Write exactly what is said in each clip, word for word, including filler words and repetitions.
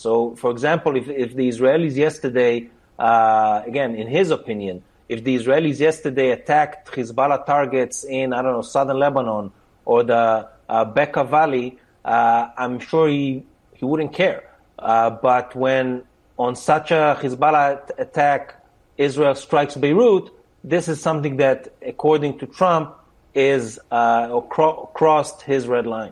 So, for example, if, if the Israelis yesterday, uh, again, in his opinion, if the Israelis yesterday attacked Hezbollah targets in, I don't know, southern Lebanon or the uh, Bekaa Valley, uh, I'm sure he, he wouldn't care. Uh, but when on such a Hezbollah attack, Israel strikes Beirut, this is something that, according to Trump, is uh, or cro- crossed his red line.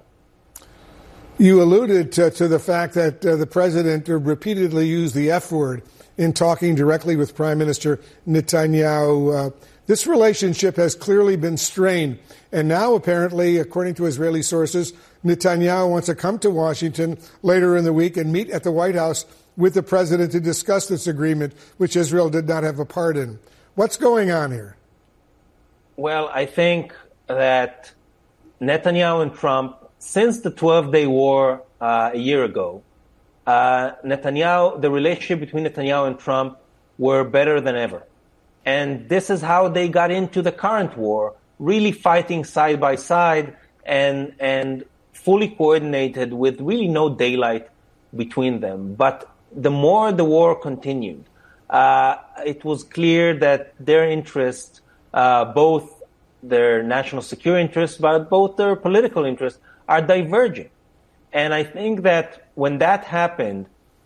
You alluded to, to the fact that uh, the president repeatedly used the F word in talking directly with Prime Minister Netanyahu. Uh, this relationship has clearly been strained. And now, apparently, according to Israeli sources, Netanyahu wants to come to Washington later in the week and meet at the White House with the president to discuss this agreement, which Israel did not have a part in. What's going on here? Well, I think that Netanyahu and Trump, since the twelve-day war uh, a year ago, uh, Netanyahu, the relationship between Netanyahu and Trump were better than ever. And this is how they got into the current war, really fighting side by side and and fully coordinated with really no daylight between them. But the more the war continued, uh, it was clear that their interests, uh, both their national security interests, but both their political interests, are diverging. And I think that when that happened,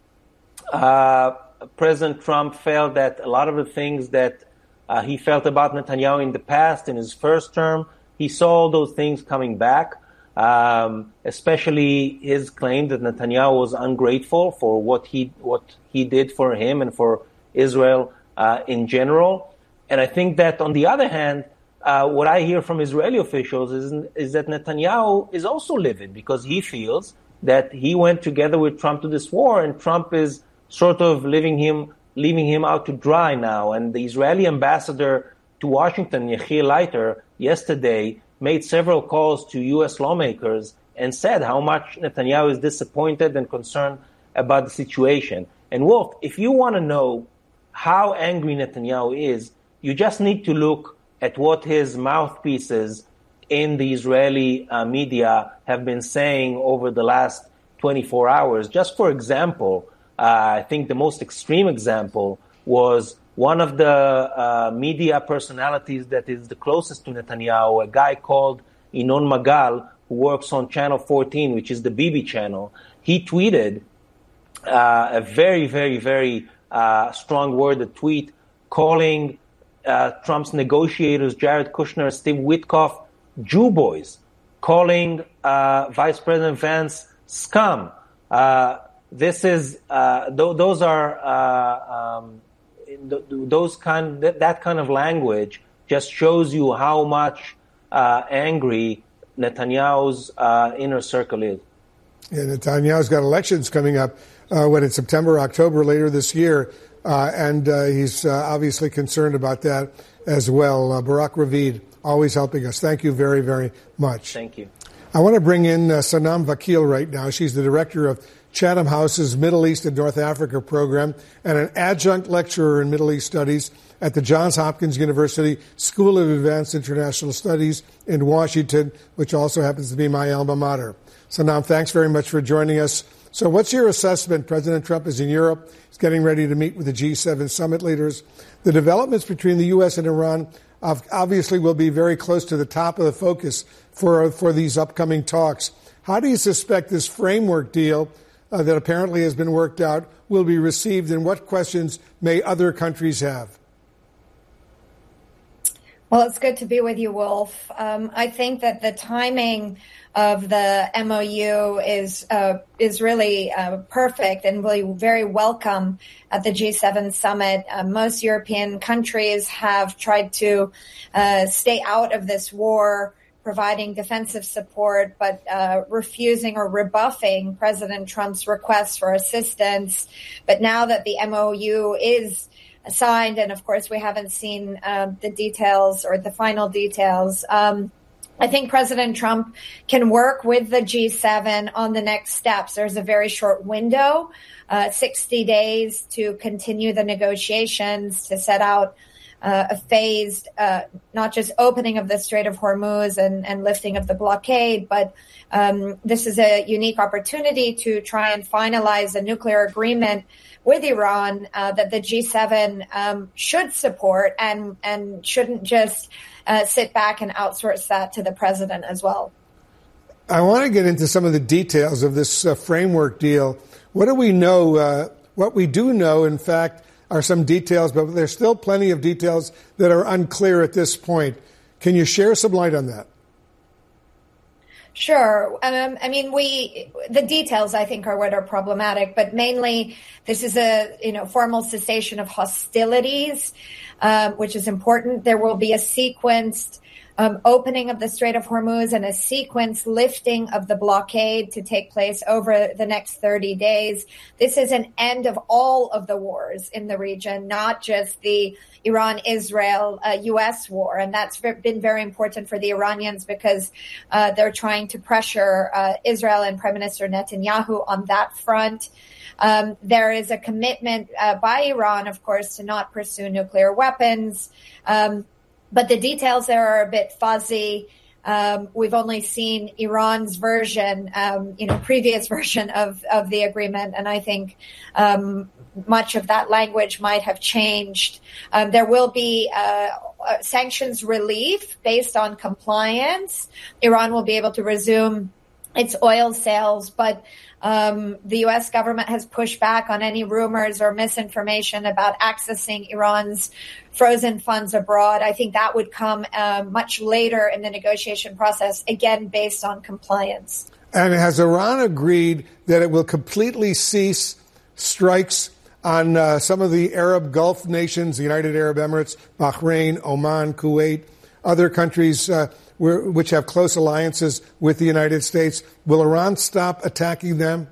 uh, President Trump felt that a lot of the things that uh, he felt about Netanyahu in the past, in his first term, he saw all those things coming back, um, especially his claim that Netanyahu was ungrateful for what he what he did for him and for Israel uh, in general. And I think that, on the other hand, Uh, what I hear from Israeli officials is, is that Netanyahu is also livid because he feels that he went together with Trump to this war, and Trump is sort of leaving him leaving him out to dry now. And the Israeli ambassador to Washington, Yechiel Leiter, yesterday made several calls to U S lawmakers and said how much Netanyahu is disappointed and concerned about the situation. And Wolf, if you want to know how angry Netanyahu is, you just need to look at what his mouthpieces in the Israeli uh, media have been saying over the last twenty-four hours. Just for example, uh, I think the most extreme example was one of the uh, media personalities that is the closest to Netanyahu, a guy called Inon Magal, who works on Channel fourteen, which is the Bibi channel. He tweeted uh, a very, very, very uh, strong worded tweet calling Uh, Trump's negotiators, Jared Kushner, Steve Witkoff, Jew boys, calling uh, Vice President Vance scum. Uh, this is uh, th- those are uh, um, th- those kind th- that kind of language just shows you how much uh, angry Netanyahu's uh, inner circle is. Yeah, Netanyahu's got elections coming up. Uh, when in September, October later this year. Uh, and uh, he's uh, obviously concerned about that as well. Uh, Barak Ravid, always helping us. Thank you very, very much. Thank you. I want to bring in uh, Sanam Vakil right now. She's the director of Chatham House's Middle East and North Africa program and an adjunct lecturer in Middle East Studies at the Johns Hopkins University School of Advanced International Studies in Washington, which also happens to be my alma mater. Sanam, thanks very much for joining us. So what's your assessment? President Trump is in Europe. He's getting ready to meet with the G seven summit leaders. The developments between the U S and Iran obviously will be very close to the top of the focus for, for these upcoming talks. How do you suspect this framework deal uh, that apparently has been worked out will be received, and what questions may other countries have? Well, it's good to be with you, Wolf. Um, I think that the timing of the M O U is uh, is really uh, perfect and really very welcome at the G seven summit. Uh, most European countries have tried to uh, stay out of this war, providing defensive support, but uh, refusing or rebuffing President Trump's requests for assistance. But now that the M O U is signed, and of course we haven't seen uh, the details or the final details, um, I think President Trump can work with the G seven on the next steps. There's a very short window, uh, sixty days to continue the negotiations, to set out uh, a phased, uh, not just opening of the Strait of Hormuz and, and lifting of the blockade, but um, this is a unique opportunity to try and finalize a nuclear agreement with Iran uh, that the G seven um, should support and, and shouldn't just uh, sit back and outsource that to the president as well. I want to get into some of the details of this uh, framework deal. What do we know? Uh, what we do know, in fact, are some details, but there's still plenty of details that are unclear at this point. Can you share some light on that? Sure. Um, I mean, we the details, I think, are what are problematic, but mainly this is a you know formal cessation of hostilities, um, which is important. There will be a sequenced Um, opening of the Strait of Hormuz and a sequence lifting of the blockade to take place over the next thirty days. This is an end of all of the wars in the region, not just the Iran-Israel uh, U S war. And that's been very important for the Iranians because uh, they're trying to pressure uh, Israel and Prime Minister Netanyahu on that front. Um, there is a commitment uh, by Iran, of course, to not pursue nuclear weapons. Um, But the details there are a bit fuzzy. Um, we've only seen Iran's version, um, you know, previous version of, of the agreement. And I think um, much of that language might have changed. Um, there will be uh, sanctions relief based on compliance. Iran will be able to resume its oil sales, but um, the U S government has pushed back on any rumors or misinformation about accessing Iran's frozen funds abroad. I think that would come uh, much later in the negotiation process, again, based on compliance. And has Iran agreed that it will completely cease strikes on uh, some of the Arab Gulf nations, the United Arab Emirates, Bahrain, Oman, Kuwait, other countries uh, where, which have close alliances with the United States? Will Iran stop attacking them?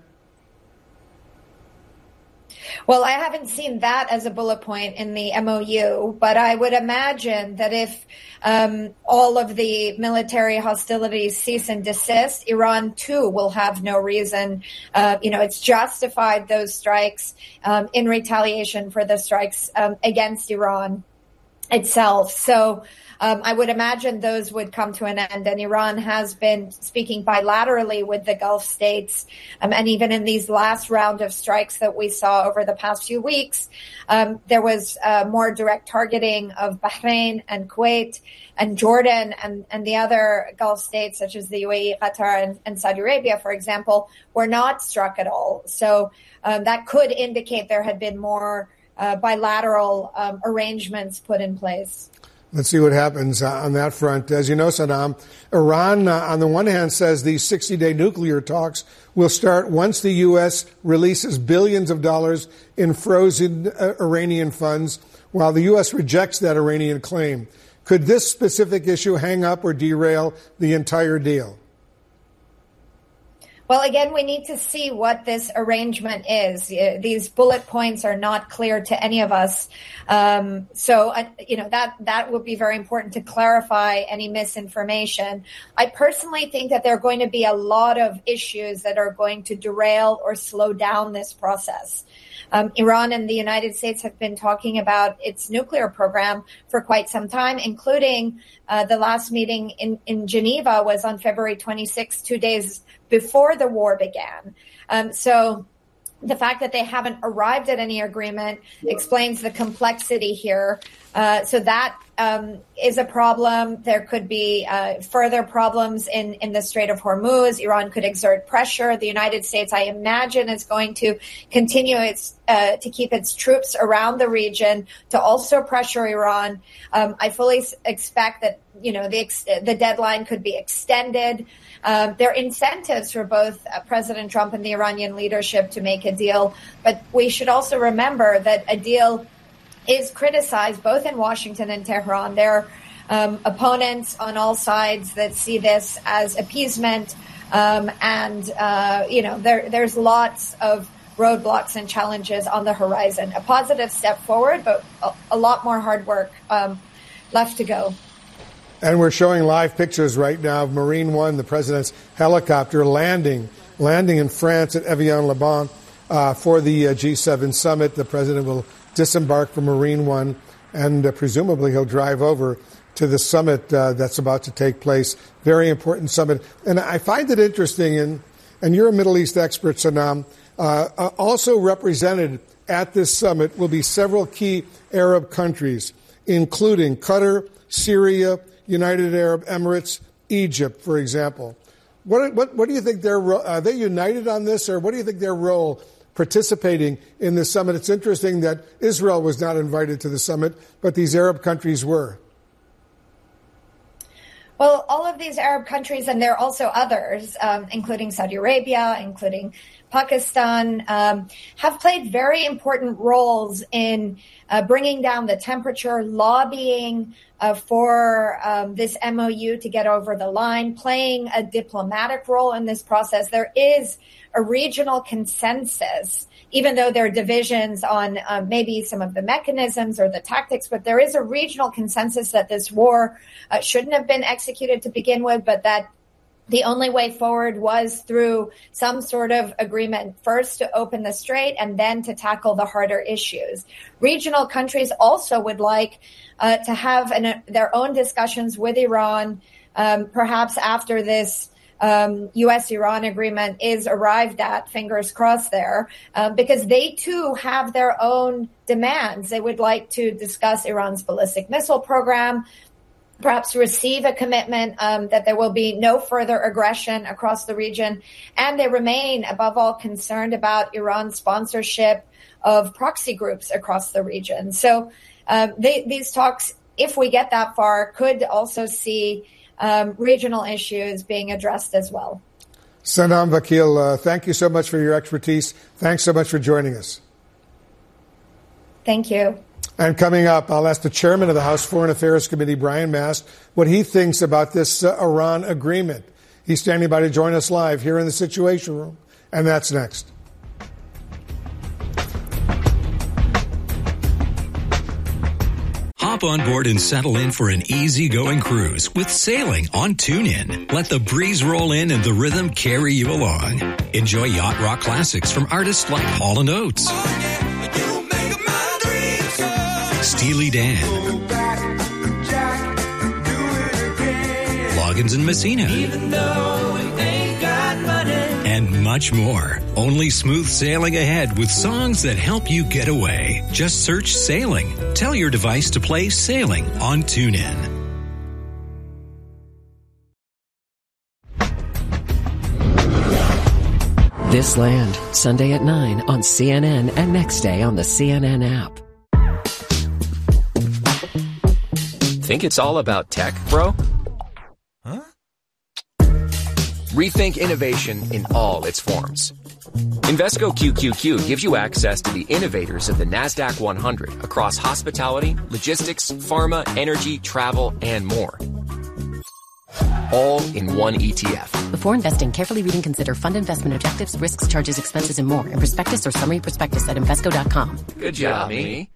Well, I haven't seen that as a bullet point in the M O U, but I would imagine that if um, all of the military hostilities cease and desist, Iran, too, will have no reason. Uh, you know, it's justified those strikes um, in retaliation for the strikes um, against Iran itself. So Um, I would imagine those would come to an end. And Iran has been speaking bilaterally with the Gulf states. Um, and even in these last round of strikes that we saw over the past few weeks, um, there was uh, more direct targeting of Bahrain and Kuwait and Jordan and, and the other Gulf states, such as the U A E, Qatar, and, and Saudi Arabia, for example, were not struck at all. So um, that could indicate there had been more uh, bilateral um, arrangements put in place. Let's see what happens uh, on that front. As you know, Sanam, Iran, uh, on the one hand, says these sixty-day nuclear talks will start once the U S releases billions of dollars in frozen uh, Iranian funds, while the U S rejects that Iranian claim. Could this specific issue hang up or derail the entire deal? Well, again, we need to see what this arrangement is. These bullet points are not clear to any of us. Um, so, uh, you know, that, that would be very important to clarify any misinformation. I personally think that there are going to be a lot of issues that are going to derail or slow down this process. Um, Iran and the United States have been talking about its nuclear program for quite some time, including uh, the last meeting in, in Geneva was on February twenty-sixth, two days before the war began. Um, so the fact that they haven't arrived at any agreement explains the complexity here. Uh, so that um, is a problem. There could be uh, further problems in, in the Strait of Hormuz. Iran could exert pressure. The United States, I imagine, is going to continue its uh, to keep its troops around the region to also pressure Iran. Um, I fully expect that, you know, the ex- the deadline could be extended. Um, there are incentives for both uh, President Trump and the Iranian leadership to make a deal. But we should also remember that a deal is criticized both in Washington and Tehran. There are um, opponents on all sides that see this as appeasement. Um, and, uh, you know, there, there's lots of roadblocks and challenges on the horizon. A positive step forward, but a, a lot more hard work um, left to go. And we're showing live pictures right now of Marine One, the president's helicopter, landing landing in France at Evian-les-Bains uh, for the uh, G seven summit. The president will disembark from Marine One and uh, presumably he'll drive over to the summit uh, that's about to take place. Very important summit. And I find it interesting, and, and you're a Middle East expert, Sanam, uh, uh, also represented at this summit will be several key Arab countries, including Qatar, Syria, United Arab Emirates, Egypt, for example. What, what, what do you think their ro- are they united on this, or what do you think their role participating in this summit? It's interesting that Israel was not invited to the summit, but these Arab countries were. Well, all of these Arab countries, and there are also others, um, including Saudi Arabia, including Pakistan, um, have played very important roles in uh, bringing down the temperature, lobbying uh, for um, this M O U to get over the line, playing a diplomatic role in this process. There is a regional consensus, even though there are divisions on uh, maybe some of the mechanisms or the tactics, but there is a regional consensus that this war uh, shouldn't have been executed to begin with, but that the only way forward was through some sort of agreement, first to open the strait and then to tackle the harder issues. Regional countries also would like uh, to have an, their own discussions with Iran, um, perhaps after this um, U S Iran agreement is arrived at, fingers crossed there, um, because they too have their own demands. They would like to discuss Iran's ballistic missile program, perhaps receive a commitment um, that there will be no further aggression across the region. And they remain, above all, concerned about Iran's sponsorship of proxy groups across the region. So uh, they, these talks, if we get that far, could also see um, regional issues being addressed as well. Sanam Vakil, uh, thank you so much for your expertise. Thanks so much for joining us. Thank you. And coming up, I'll ask the chairman of the House Foreign Affairs Committee, Brian Mast, what he thinks about this uh, Iran agreement. He's standing by to join us live here in the Situation Room, and that's next. Hop on board and settle in for an easy-going cruise with sailing on TuneIn. Let the breeze roll in and the rhythm carry you along. Enjoy yacht rock classics from artists like Hall and Oates, Steely Dan, Loggins and Messina, even though we ain't got money, and much more. Only smooth sailing ahead with songs that help you get away. Just search Sailing. Tell your device to play Sailing on TuneIn. This Land, Sunday at nine on C N N and next day on the C N N app. Think it's all about tech, bro? Huh? Rethink innovation in all its forms. Invesco Q Q Q gives you access to the innovators of the NASDAQ one hundred across hospitality, logistics, pharma, energy, travel, and more. All in one E T F. Before investing, carefully read and consider fund investment objectives, risks, charges, expenses, and more in prospectus or summary prospectus at Invesco dot com. Good job, me.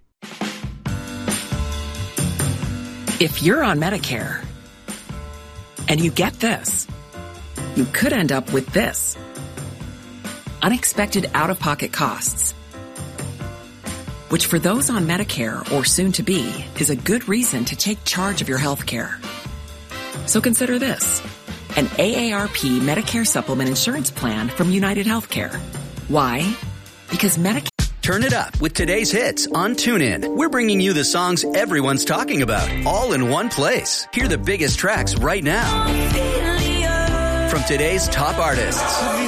If you're on Medicare and you get this, you could end up with this. Unexpected out-of-pocket costs, which for those on Medicare or soon to be is a good reason to take charge of your health care. So consider this, an A A R P Medicare Supplement Insurance Plan from United Healthcare. Why? Because Medicare... Turn it up with today's hits on TuneIn. We're bringing you the songs everyone's talking about, all in one place. Hear the biggest tracks right now from today's top artists.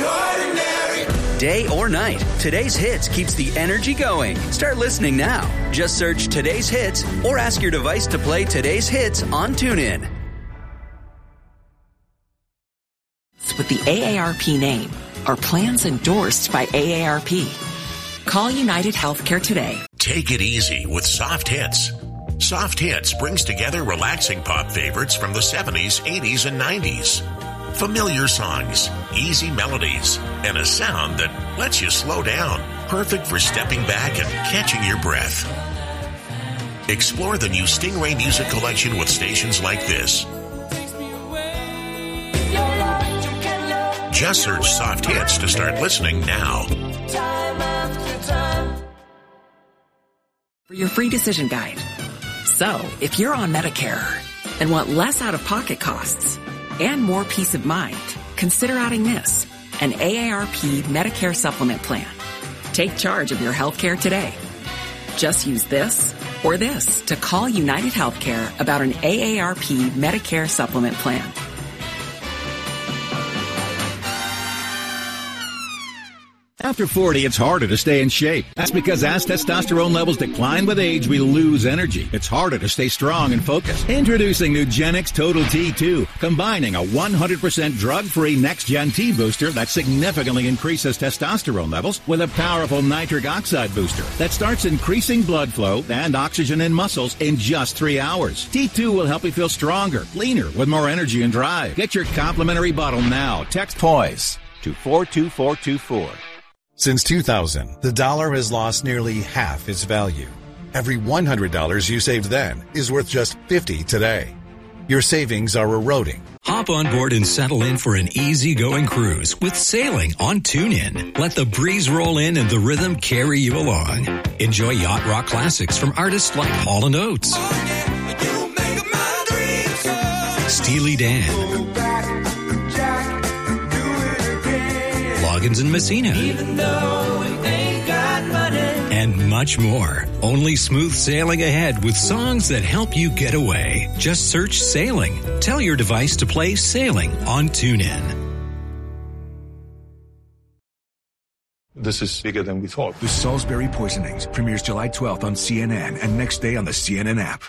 Day or night, today's hits keeps the energy going. Start listening now. Just search today's hits or ask your device to play today's hits on TuneIn. With the A A R P name are plans endorsed by A A R P. Call United Healthcare today. Take it easy with Soft Hits. Soft Hits brings together relaxing pop favorites from the seventies, eighties, and nineties. Familiar songs, easy melodies, and a sound that lets you slow down. Perfect for stepping back and catching your breath. Explore the new Stingray Music Collection with stations like this. Just search Soft Hits to start listening now. For your free decision guide, So, if you're on Medicare and want less out-of-pocket costs and more peace of mind, consider adding this, an A A R P Medicare Supplement Plan. Take charge of your healthcare today. Just use this or this to call United Healthcare about an A A R P Medicare Supplement Plan. After forty, it's harder to stay in shape. That's because as testosterone levels decline with age, we lose energy. It's harder to stay strong and focused. Introducing Nugenix Total T two, combining a one hundred percent drug-free next-gen T booster that significantly increases testosterone levels with a powerful nitric oxide booster that starts increasing blood flow and oxygen in muscles in just three hours. T two will help you feel stronger, leaner, with more energy and drive. Get your complimentary bottle now. Text TOYS to four two four two four. Since two thousand, the dollar has lost nearly half its value. Every one hundred dollars you saved then is worth just fifty dollars today. Your savings are eroding. Hop on board and settle in for an easy-going cruise with sailing on TuneIn. Let the breeze roll in and the rhythm carry you along. Enjoy yacht rock classics from artists like Hall and Oates, Steely Dan, Loggins and Messina, even though we ain't got money, and much more. Only smooth sailing ahead with songs that help you get away. Just search Sailing. Tell your device to play Sailing on TuneIn. This is bigger than we thought. The Salisbury Poisonings premieres July twelfth on C N N and next day on the C N N app.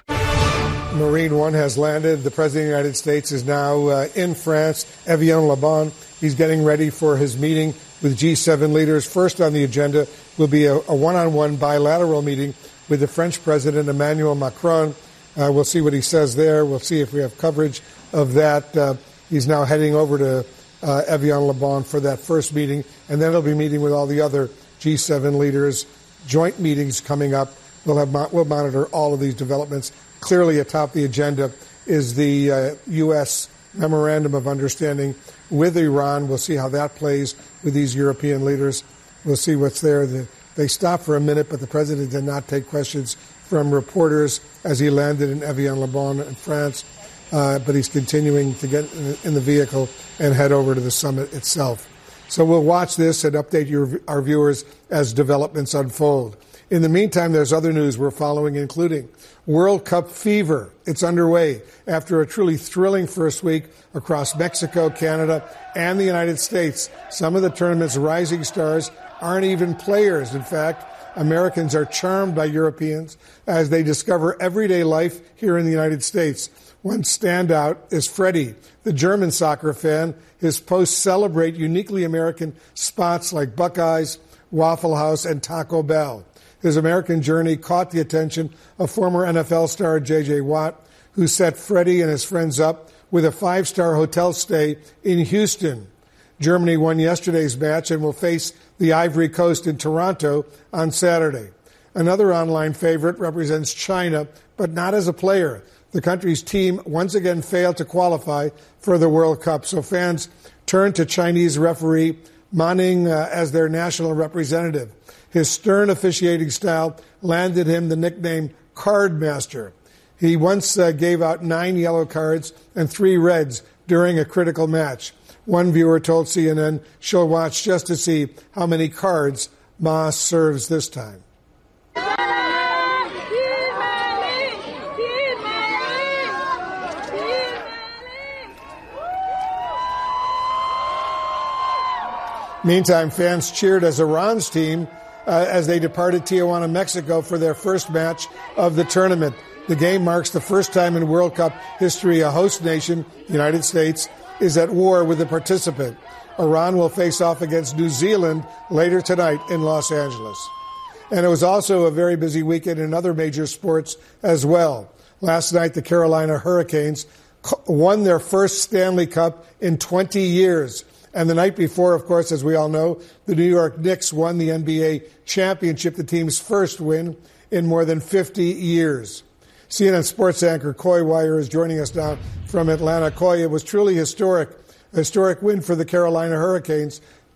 Marine One has landed. The President of the United States is now uh, in France. Evian Le Bon. He's getting ready for his meeting with G seven leaders. First on the agenda will be a, a one-on-one bilateral meeting with the French President Emmanuel Macron. Uh, we'll see what he says there. We'll see if we have coverage of that. Uh, he's now heading over to uh, Evian Le Bon for that first meeting, and then he'll be meeting with all the other G seven leaders. Joint meetings coming up. We'll have we'll monitor all of these developments. Clearly, atop the agenda is the uh, U S Memorandum of Understanding with Iran. We'll see how that plays with these European leaders. We'll see what's there. They stopped for a minute, but the president did not take questions from reporters as he landed in Evian Le Bon in France. Uh, but he's continuing to get in the vehicle and head over to the summit itself. So we'll watch this and update your, our viewers as developments unfold. In the meantime, there's other news we're following, including World Cup fever. It's underway after a truly thrilling first week across Mexico, Canada, and the United States. Some of the tournament's rising stars aren't even players. In fact, Americans are charmed by Europeans as they discover everyday life here in the United States. One standout is Freddie, the German soccer fan. His posts celebrate uniquely American spots like Buckeyes, Waffle House, and Taco Bell. His American journey caught the attention of former N F L star J J Watt, who set Freddie and his friends up with a five-star hotel stay in Houston. Germany won yesterday's match and will face the Ivory Coast in Toronto on Saturday. Another online favorite represents China, but not as a player. The country's team once again failed to qualify for the World Cup, so fans turned to Chinese referee Ma Ning uh, as their national representative. His stern officiating style landed him the nickname Card Master. He once uh, gave out nine yellow cards and three reds during a critical match. One viewer told C N N she'll watch just to see how many cards Ma serves this time. Meantime, fans cheered as Iran's team uh, as they departed Tijuana, Mexico for their first match of the tournament. The game marks the first time in World Cup history a host nation, the United States, is at war with a participant. Iran will face off against New Zealand later tonight in Los Angeles. And it was also a very busy weekend in other major sports as well. Last night, the Carolina Hurricanes won their first Stanley Cup in twenty years. And the night before, of course, as we all know, the New York Knicks won the N B A championship, the team's first win in more than fifty years. C N N sports anchor Coy Wire is joining us now from Atlanta. Coy, it was truly historic, a historic win for the Carolina Hurricanes.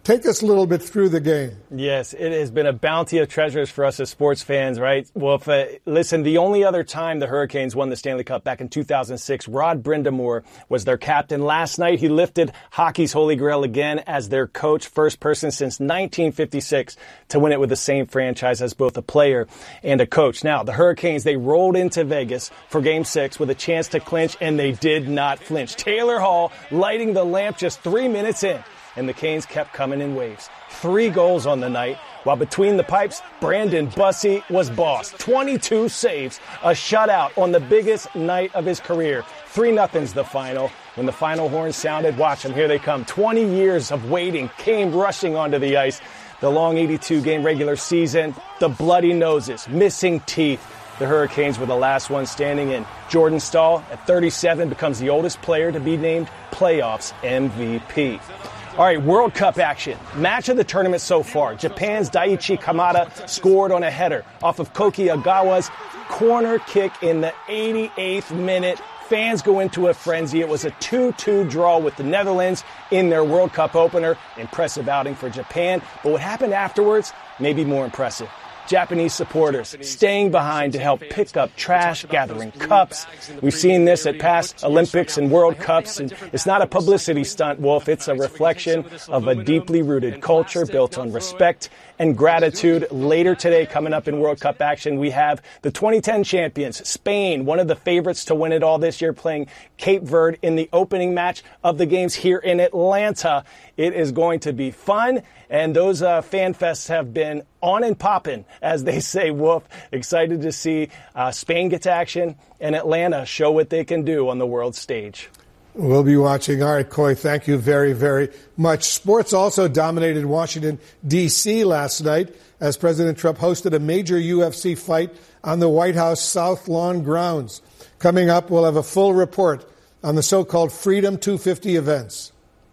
Take us a little bit through the game. Yes, it has been a bounty of treasures for us as sports fans, right? Well, if, uh, listen, the only other time the Hurricanes won the Stanley Cup back in two thousand six, Rod Brind'Amour was their captain. Last night, he lifted hockey's holy grail again as their coach, first person since nineteen fifty-six to win it with the same franchise as both a player and a coach. Now, the Hurricanes, they rolled into Vegas for Game six with a chance to clinch, and they did not flinch. Taylor Hall lighting the lamp just three minutes in. And the Canes kept coming in waves. Three goals on the night, while between the pipes, Brandon Bussey was boss. twenty-two saves, a shutout on the biggest night of his career. three nothing's the final. When the final horn sounded, watch them, here they come. twenty years of waiting came rushing onto the ice. The long eighty-two game regular season, the bloody noses, missing teeth. The Hurricanes were the last one standing in. Jordan Staal, at thirty-seven, becomes the oldest player to be named playoffs M V P. All right, World Cup action. Match of the tournament so far. Japan's Daichi Kamada scored on a header off of Koki Agawa's corner kick in the eighty-eighth minute. Fans go into a frenzy. It was a two two draw with the Netherlands in their World Cup opener. Impressive outing for Japan. But what happened afterwards may be more impressive. Japanese supporters staying behind to help pick up trash, gathering cups. We've seen this at past Olympics and World Cups, and it's not a publicity stunt, Wolf. It's a reflection of a deeply rooted culture built on respect and gratitude. Later today, coming up in World Cup action, we have the twenty ten champions, Spain, one of the favorites to win it all this year, playing Cape Verde in the opening match of the games here in Atlanta. It is going to be fun, and those uh, fan fests have been on and popping, as they say, Wolf. Excited to see uh, Spain get to action and Atlanta show what they can do on the world stage. We'll be watching. All right, Coy, thank you very, very much. Sports also dominated Washington, D C last night as President Trump hosted a major U F C fight on the White House South Lawn grounds. Coming up, we'll have a full report on the so-called Freedom two fifty events.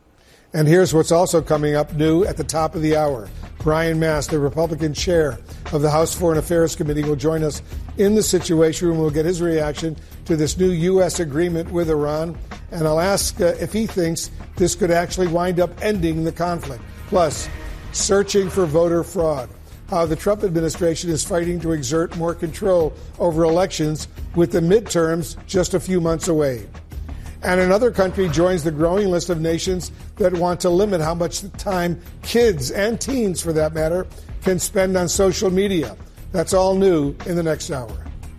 And here's what's also coming up new at the top of the hour. Brian Mast, the Republican chair of the House Foreign Affairs Committee, will join us in the Situation Room. We'll get his reaction to this new U S agreement with Iran. And I'll ask uh, if he thinks this could actually wind up ending the conflict. Plus, searching for voter fraud. How the Trump administration is fighting to exert more control over elections with the midterms just a few months away. And another country joins the growing list of nations that want to limit how much time kids and teens, for that matter, can spend on social media. That's all new in the next hour.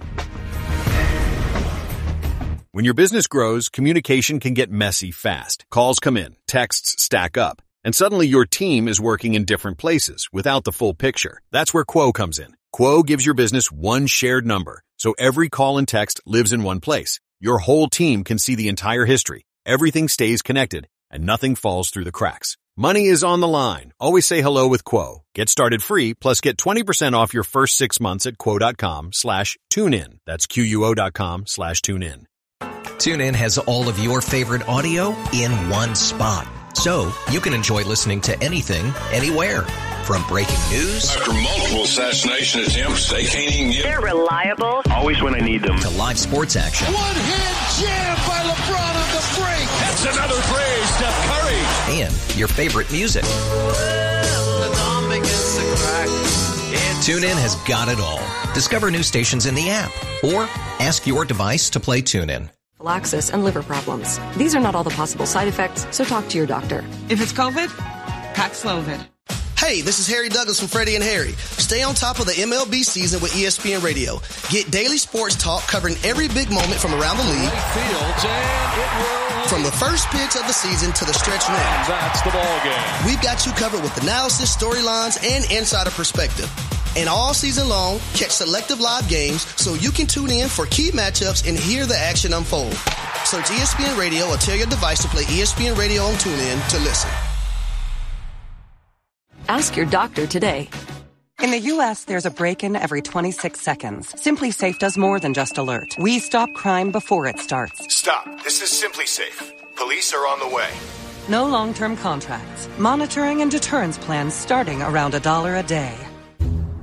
When your business grows, communication can get messy fast. Calls come in, texts stack up, and suddenly your team is working in different places without the full picture. That's where Quo comes in. Quo gives your business one shared number, so every call and text lives in one place. Your whole team can see the entire history. Everything stays connected, and nothing falls through the cracks. Money is on the line. Always say hello with Quo. Get started free, plus get twenty percent off your first six months at quo.com slash tune in. That's Q-U-O dot com slash tune in. TuneIn has all of your favorite audio in one spot, so you can enjoy listening to anything, anywhere. From breaking news after multiple assassination attempts, they can't even get. They're reliable. Always when I need them. To live sports action. One hand jam by LeBron on the break. That's another phrase, Steph Curry. And your favorite music. TuneIn has got it all. Discover new stations in the app or ask your device to play TuneIn. Laxus and liver problems. These are not all the possible side effects, so talk to your doctor. If it's COVID, Paxlovid. Hey, this is Harry Douglas from Freddie and Harry. Stay on top of the M L B season with E S P N Radio. Get daily sports talk covering every big moment from around the league. From the first pitch of the season to the stretch run. That's the ball game. We've got you covered with analysis, storylines, and insider perspective. And all season long, catch selective live games so you can tune in for key matchups and hear the action unfold. Search E S P N Radio or tell your device to play E S P N Radio on TuneIn to listen. Ask your doctor today. In the U S, there's a break-in every twenty-six seconds. Simply Safe does more than just alert. We stop crime before it starts. Stop. This is Simply Safe. Police are on the way. No long-term contracts. Monitoring and deterrence plans starting around a dollar a day.